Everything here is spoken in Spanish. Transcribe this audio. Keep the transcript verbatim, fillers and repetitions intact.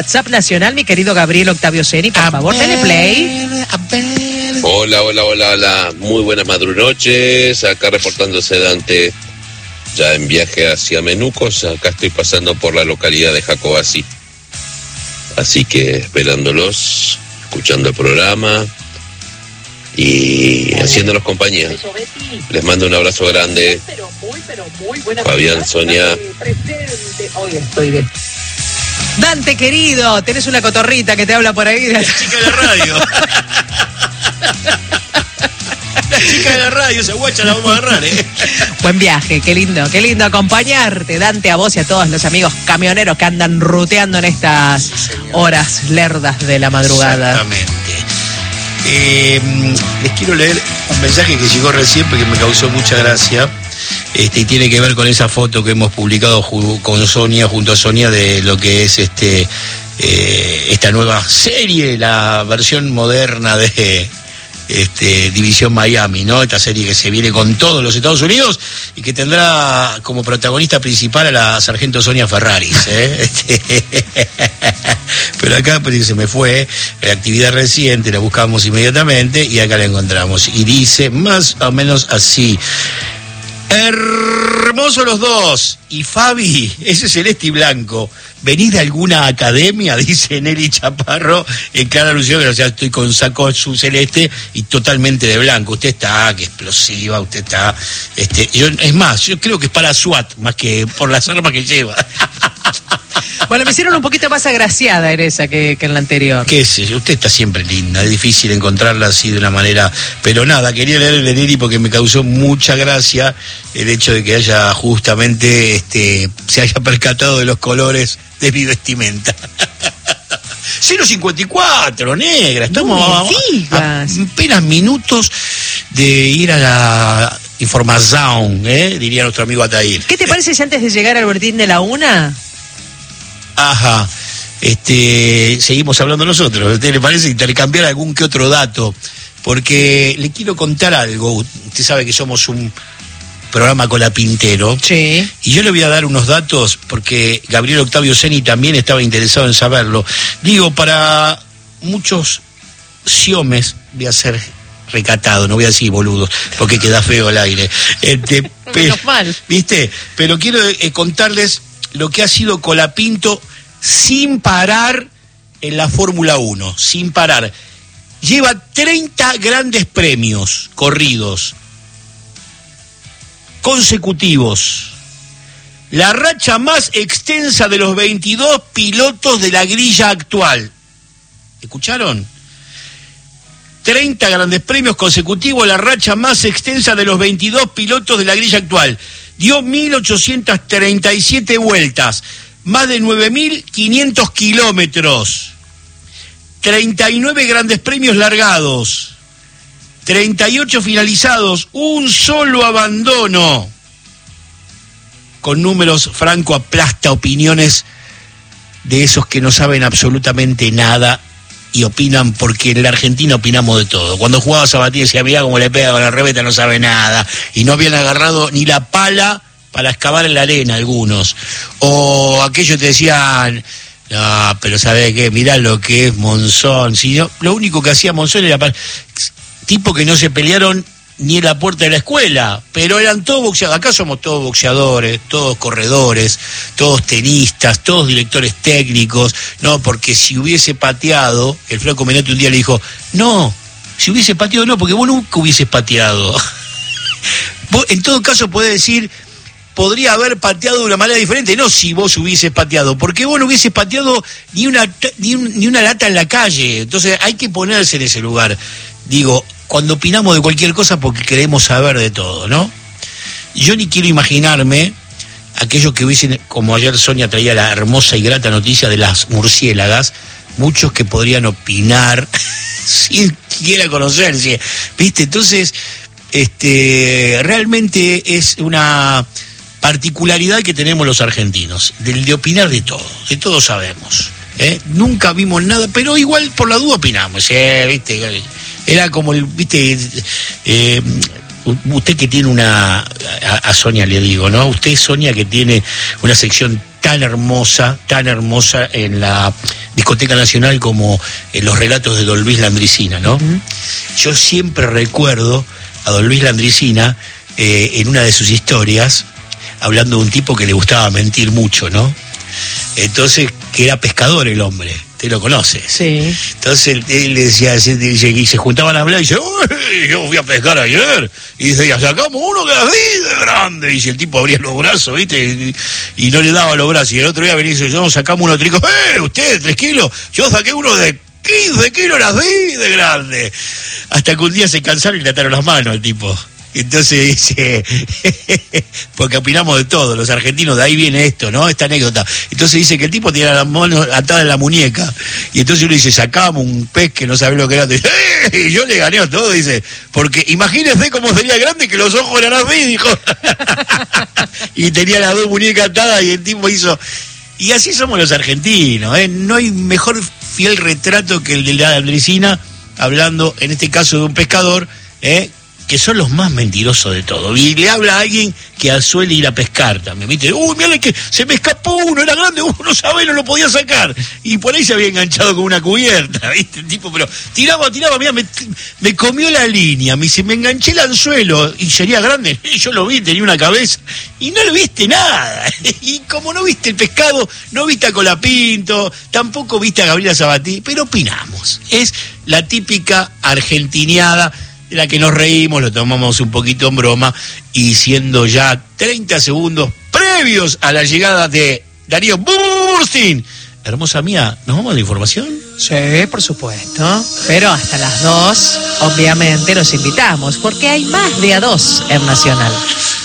WhatsApp nacional, mi querido Gabriel Octavio Ceni, por a favor, ver, dale play. A ver. Hola, hola, hola, hola. Muy buenas madrunoches. Acá reportándose Dante, ya en viaje hacia Menucos. Acá estoy pasando por la localidad de Jacobací. Así que esperándolos, escuchando el programa y haciéndonos compañía. Les mando un abrazo grande. Fabián, Sonia. Hoy estoy de... Dante, querido, tenés una cotorrita que te habla por ahí. La chica de la radio. La chica de la radio, esa guacha la vamos a agarrar, ¿eh? Buen viaje, qué lindo, qué lindo acompañarte, Dante, a vos y a todos los amigos camioneros que andan ruteando en estas sí, horas lerdas de la madrugada. Exactamente. Eh, les quiero leer un mensaje que llegó recién porque me causó mucha gracia. Este, y tiene que ver con esa foto que hemos publicado ju- con Sonia, junto a Sonia, de lo que es este eh, esta nueva serie, la versión moderna de este, División Miami, ¿no? Esta serie que se viene con todos los Estados Unidos y que tendrá como protagonista principal a la sargento Sonia Ferraris, ¿eh? Este, pero acá pues, se me fue, la actividad reciente, la buscamos inmediatamente y acá la encontramos. Y dice más o menos así: hermosos los dos. Y Fabi, ese celeste y blanco, ¿venís de alguna academia? Dice Nelly Chaparro, en clara alusión, o sea, estoy con saco azul celeste y totalmente de blanco. Usted está, que explosiva, usted está, este, yo, es más, yo creo que es para SWAT, más que por las armas que lleva. Bueno, me hicieron un poquito más agraciada en esa que, que en la anterior. Qué sé yo, usted está siempre linda, es difícil encontrarla así de una manera, pero nada, quería leerle Nelly porque me causó mucha gracia el hecho de que haya justamente, este, se haya percatado de los colores de mi vestimenta. cero cincuenta y cuatro, negra, estamos No a, a apenas minutos de ir a la información, ¿eh? Diría nuestro amigo Atair. ¿Qué te parece si antes de llegar al boletín de la una... Ajá, este, seguimos hablando nosotros? ¿A usted le parece intercambiar algún que otro dato? Porque le quiero contar algo. Usted sabe que somos un programa colapintero. Sí. Y yo le voy a dar unos datos porque Gabriel Octavio Ceni también estaba interesado en saberlo. Digo, para muchos siomes, voy a ser recatado, no voy a decir boludos, porque queda feo el aire. Este, pero, mal. ¿Viste? Pero quiero eh, contarles lo que ha sido Colapinto sin parar en la Fórmula uno, sin parar. Lleva treinta grandes premios corridos consecutivos. La racha más extensa de los veintidós pilotos de la grilla actual. ¿Escucharon? treinta grandes premios consecutivos, la racha más extensa de los veintidós pilotos de la grilla actual. Dio mil ochocientas treinta y siete vueltas, más de nueve mil quinientos kilómetros, treinta y nueve grandes premios largados, treinta y ocho finalizados, un solo abandono. Con números, Franco aplasta opiniones de esos que no saben absolutamente nada y opinan porque en la Argentina opinamos de todo. Cuando jugaba Sabatini decía, mira cómo le pega con la reveta, no sabe nada. Y no habían agarrado ni la pala para excavar en la arena algunos. O aquellos te decían, no, pero ¿sabés qué? Mirá lo que es Monzón. Si no, lo único que hacía Monzón era para... tipo que no se pelearon ni en la puerta de la escuela, pero eran todos boxeadores. Acá somos todos boxeadores, todos corredores, todos tenistas, todos directores técnicos, no, porque si hubiese pateado, el Flaco Menate un día le dijo, no, si hubiese pateado no, porque vos nunca hubieses pateado. Vos, en todo caso podés decir, podría haber pateado de una manera diferente, no si vos hubieses pateado, porque vos no hubieses pateado ni una, ni, un, ni una lata en la calle, entonces hay que ponerse en ese lugar. Digo, cuando opinamos de cualquier cosa porque queremos saber de todo, ¿no? Yo ni quiero imaginarme aquellos que hubiesen, como ayer Sonia traía la hermosa y grata noticia de las murciélagas, muchos que podrían opinar sin siquiera conocerse, ¿viste? Entonces, este, realmente es una particularidad que tenemos los argentinos, del de opinar de todo, de todo sabemos, ¿eh? Nunca vimos nada, pero igual por la duda opinamos, ¿eh? ¿Viste? Era como el, viste, eh, usted que tiene una, a, a Sonia le digo, ¿no? Usted, Sonia, que tiene una sección tan hermosa, tan hermosa en la Discoteca Nacional como en los relatos de Don Luis Landricina, ¿no? Uh-huh. Yo siempre recuerdo a Don Luis Landricina eh, en una de sus historias, hablando de un tipo que le gustaba mentir mucho, ¿no? Entonces, que era pescador el hombre. Usted lo conoce. Sí. Entonces él, él le decía, y se juntaban a hablar y dice, uy, yo fui a pescar ayer. Y dice, ya sacamos uno que era así de grande. Y si el tipo abría los brazos, ¿viste? Y, y no le daba los brazos. Y el otro día venía y dice, yo sacamos uno trigo. ¡Eh, usted, tres kilos! Yo saqué uno de quince kilos, era así de grande. Hasta que un día se cansaron y le ataron las manos al tipo. Entonces dice, porque opinamos de todo, los argentinos, de ahí viene esto, ¿no? Esta anécdota. Entonces dice que el tipo tenía las manos atadas en la muñeca. Y entonces uno dice, sacamos un pez que no sabe lo que era. Dice, ¡eh! Y yo le gané a todo, dice, porque imagínese cómo sería grande que los ojos eran así, dijo. Y tenía las dos muñecas atadas y el tipo hizo... Y así somos los argentinos, ¿eh? No hay mejor fiel retrato que el de la Landricina, hablando en este caso de un pescador, ¿eh? Que son los más mentirosos de todo. Y le habla a alguien que suele ir a pescar también, ¿viste? Uy, mira que se me escapó uno, era grande, uno no sabe, no lo podía sacar. Y por ahí se había enganchado con una cubierta, ¿viste? El tipo, pero tiraba, tiraba, mira, me, me comió la línea, me, se me enganché el anzuelo y sería grande. Y yo lo vi, tenía una cabeza y no le viste nada. Y como no viste el pescado, no viste a Colapinto, tampoco viste a Gabriela Sabatini, pero opinamos. Es la típica argentineada de la que nos reímos, lo tomamos un poquito en broma, y siendo ya treinta segundos previos a la llegada de Darío Burstin. Hermosa mía, ¿nos vamos a la información? Sí, por supuesto, pero hasta las dos, obviamente, los invitamos, porque hay más de a dos en Nacional.